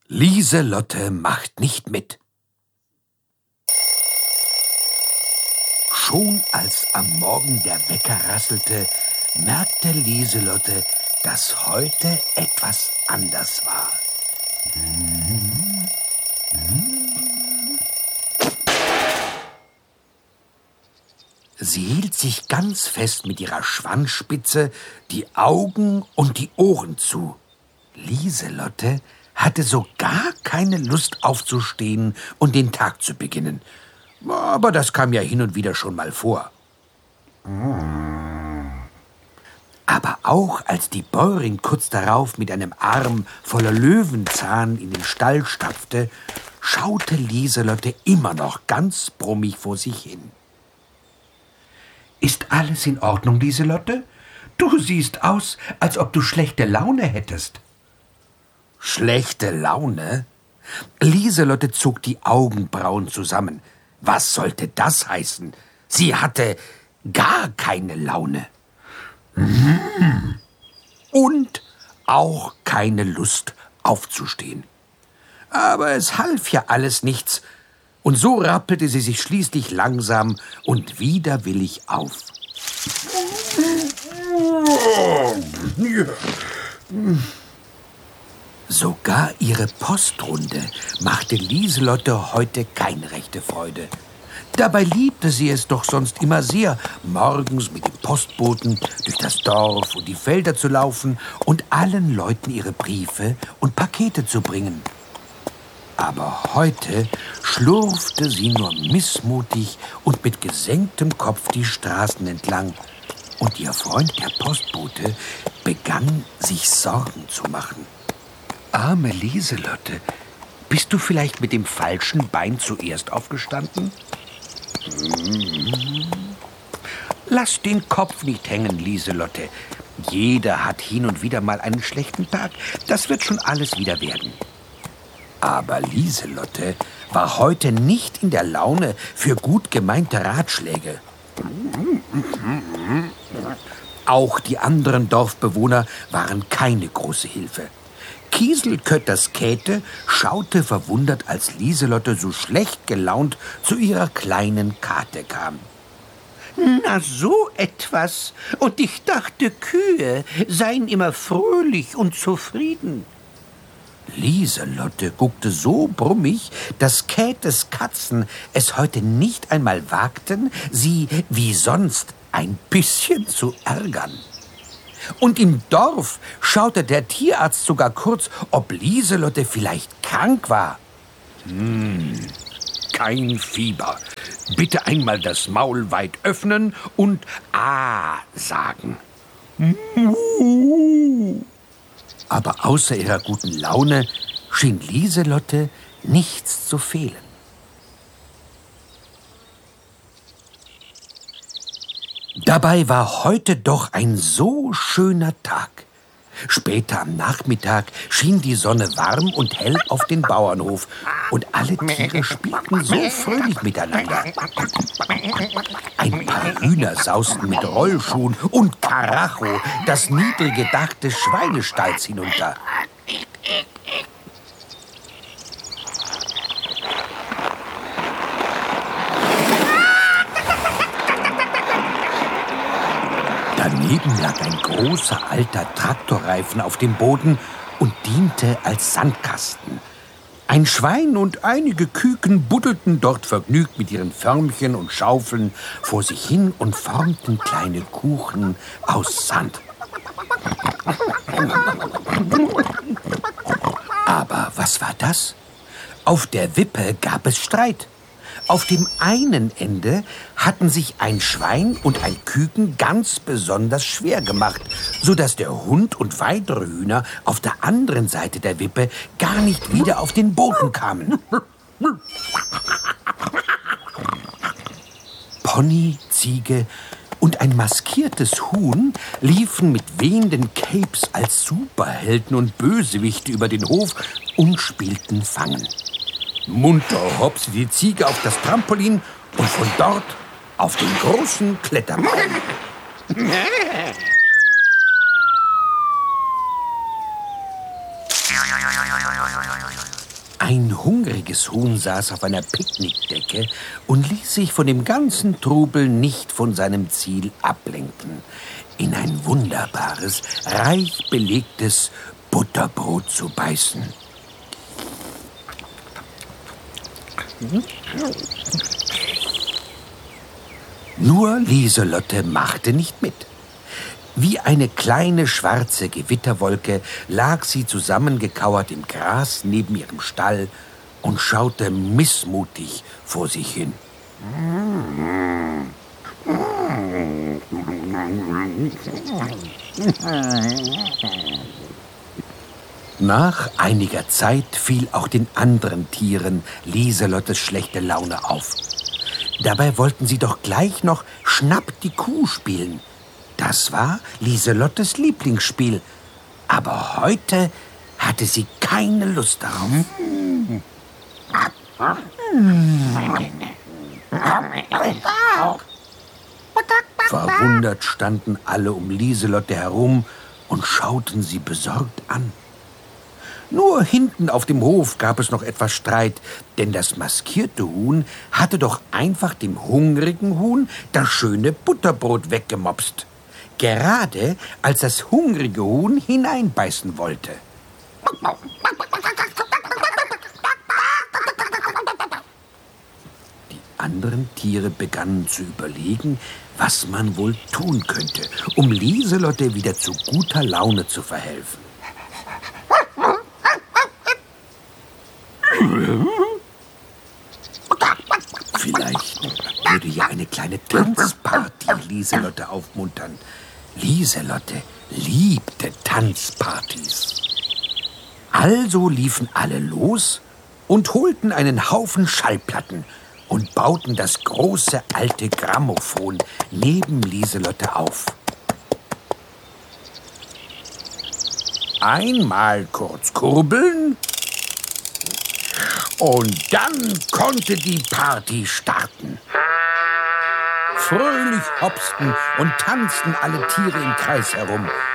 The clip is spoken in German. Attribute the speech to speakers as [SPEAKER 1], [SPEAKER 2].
[SPEAKER 1] Lieselotte macht nicht mit. Schon als am Morgen der Wecker rasselte, merkte Lieselotte, dass heute etwas anders war. Sie hielt sich ganz fest mit ihrer Schwanzspitze die Augen und die Ohren zu. Lieselotte hatte so gar keine Lust aufzustehen und den Tag zu beginnen. Aber das kam ja hin und wieder schon mal vor. Aber auch als die Bäuerin kurz darauf mit einem Arm voller Löwenzahn in den Stall stapfte, schaute Lieselotte immer noch ganz brummig vor sich hin. »Ist alles in Ordnung, Lieselotte? Du siehst aus, als ob du schlechte Laune hättest.« Schlechte Laune? Lieselotte zog die Augenbrauen zusammen. Was sollte das heißen? Sie hatte gar keine Laune. Und auch keine Lust aufzustehen. Aber es half ja alles nichts. Und so rappelte sie sich schließlich langsam und widerwillig auf. Sogar ihre Postrunde machte Lieselotte heute keine rechte Freude. Dabei liebte sie es doch sonst immer sehr, morgens mit dem Postboten durch das Dorf und die Felder zu laufen und allen Leuten ihre Briefe und Pakete zu bringen. Aber heute schlurfte sie nur missmutig und mit gesenktem Kopf die Straßen entlang. Und ihr Freund, der Postbote, begann, sich Sorgen zu machen. »Arme Lieselotte, bist du vielleicht mit dem falschen Bein zuerst aufgestanden?« »Lass den Kopf nicht hängen, Lieselotte. Jeder hat hin und wieder mal einen schlechten Tag. Das wird schon alles wieder werden.« Aber Lieselotte war heute nicht in der Laune für gut gemeinte Ratschläge. Auch die anderen Dorfbewohner waren keine große Hilfe. Kieselkötters Käthe schaute verwundert, als Lieselotte so schlecht gelaunt zu ihrer kleinen Kate kam. »Na, so etwas. Und ich dachte, Kühe seien immer fröhlich und zufrieden.« Lieselotte guckte so brummig, dass Käthes Katzen es heute nicht einmal wagten, sie wie sonst ein bisschen zu ärgern. Und im Dorf schaute der Tierarzt sogar kurz, ob Lieselotte vielleicht krank war. Kein Fieber. Bitte einmal das Maul weit öffnen und »Ah« sagen. Aber außer ihrer guten Laune schien Lieselotte nichts zu fehlen. Dabei war heute doch ein so schöner Tag. Später am Nachmittag schien die Sonne warm und hell auf den Bauernhof und alle Tiere spielten so fröhlich miteinander. Ein paar Hühner sausten mit Rollschuhen und Karacho das niedrige Dach des Schweinestalls hinunter. Daneben lag ein großer alter Traktorreifen auf dem Boden und diente als Sandkasten. Ein Schwein und einige Küken buddelten dort vergnügt mit ihren Förmchen und Schaufeln vor sich hin und formten kleine Kuchen aus Sand. Aber was war das? Auf der Wippe gab es Streit. Auf dem einen Ende hatten sich ein Schwein und ein Küken ganz besonders schwer gemacht, sodass der Hund und weitere Hühner auf der anderen Seite der Wippe gar nicht wieder auf den Boden kamen. Pony, Ziege und ein maskiertes Huhn liefen mit wehenden Capes als Superhelden und Bösewichte über den Hof und spielten Fangen. Munter hopste die Ziege auf das Trampolin und von dort auf den großen Kletterbaum. Ein hungriges Huhn saß auf einer Picknickdecke und ließ sich von dem ganzen Trubel nicht von seinem Ziel ablenken, in ein wunderbares, reich belegtes Butterbrot zu beißen. Nur Lieselotte machte nicht mit. Wie eine kleine schwarze Gewitterwolke lag sie zusammengekauert im Gras neben ihrem Stall und schaute missmutig vor sich hin. Nach einiger Zeit fiel auch den anderen Tieren Lieselottes schlechte Laune auf. Dabei wollten sie doch gleich noch Schnapp die Kuh spielen. Das war Lieselottes Lieblingsspiel. Aber heute hatte sie keine Lust darauf. Verwundert standen alle um Lieselotte herum und schauten sie besorgt an. Nur hinten auf dem Hof gab es noch etwas Streit, denn das maskierte Huhn hatte doch einfach dem hungrigen Huhn das schöne Butterbrot weggemopst. Gerade als das hungrige Huhn hineinbeißen wollte. Die anderen Tiere begannen zu überlegen, was man wohl tun könnte, um Lieselotte wieder zu guter Laune zu verhelfen. Vielleicht würde ja eine kleine Tanzparty Lieselotte aufmuntern. Lieselotte liebte Tanzpartys. Also liefen alle los und holten einen Haufen Schallplatten und bauten das große alte Grammophon neben Lieselotte auf. Einmal kurz kurbeln und dann konnte die Party starten. Fröhlich hopsten und tanzten alle Tiere im Kreis herum.